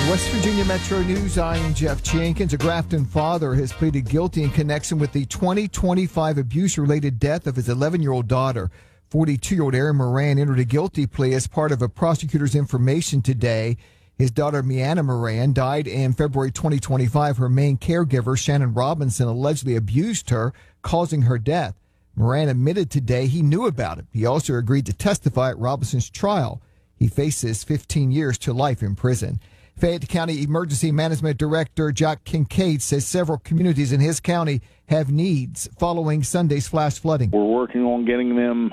West Virginia Metro News, I am Jeff Jenkins. A Grafton father has pleaded guilty in connection with the 2025 abuse-related death of his 11-year-old daughter. 42-year-old Aaron Moran entered a guilty plea as part of a prosecutor's information today. His daughter, Mianna Moran, died in February 2025. Her main caregiver, Shannon Robinson, allegedly abused her, causing her death. Moran admitted today he knew about it. He also agreed to testify at Robinson's trial. He faces 15 years to life in prison. Fayette County Emergency Management Director Jack Kincaid says several communities in his county have needs following Sunday's flash flooding. We're working on getting them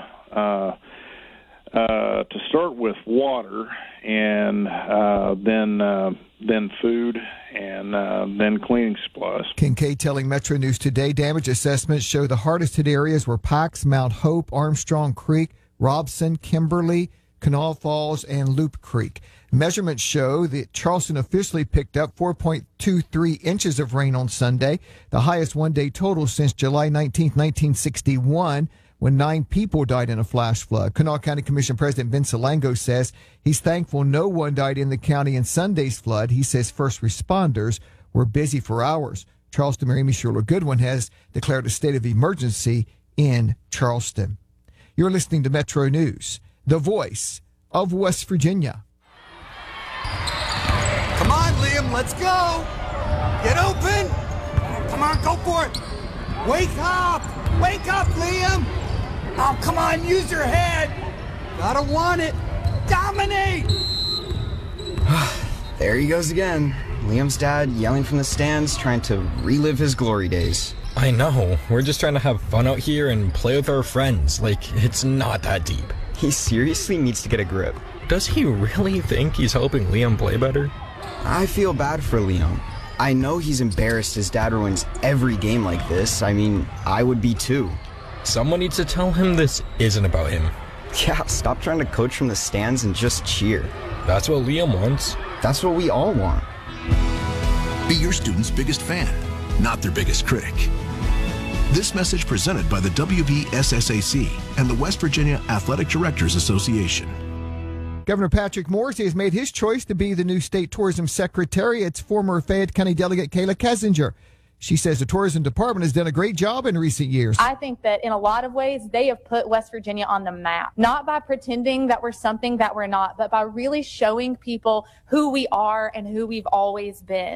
to start with water, and then food, and then cleaning supplies. Kincaid telling Metro News Today damage assessments show the hardest hit areas were Pax, Mount Hope, Armstrong Creek, Robson, Kimberly, Canal Falls, and Loop Creek. Measurements show that Charleston officially picked up 4.23 inches of rain on Sunday, the highest one-day total since July 19, 1961, when 9 people died in a flash flood. Kanawha County Commission President Vince Alango says he's thankful no one died in the county in Sunday's flood. He says first responders were busy for hours. Charleston Mayor Amy Sherler Goodwin has declared a state of emergency in Charleston. You're listening to Metro News, the voice of West Virginia. Come on, Liam, let's go. Get open. Come on, go for it. Wake up. Wake up, Liam. Oh, come on, use your head. Gotta want it. Dominate. There he goes again. Liam's dad yelling from the stands, trying to relive his glory days. I know. We're just trying to have fun out here and play with our friends. Like, it's not that deep. He seriously needs to get a grip. Does he really think he's helping Liam play better? I feel bad for Liam. I know he's embarrassed his dad ruins every game like this. I mean, I would be too. Someone needs to tell him this isn't about him. Yeah, stop trying to coach from the stands and just cheer. That's what Liam wants. That's what we all want. Be your student's biggest fan, not their biggest critic. This message presented by the WVSSAC and the West Virginia Athletic Directors Association. Governor Patrick Morrisey has made his choice to be the new state tourism secretary. It's former Fayette County Delegate Kayla Kessinger. She says the tourism department has done a great job in recent years. I think that in a lot of ways, they have put West Virginia on the map, not by pretending that we're something that we're not, but by really showing people who we are and who we've always been.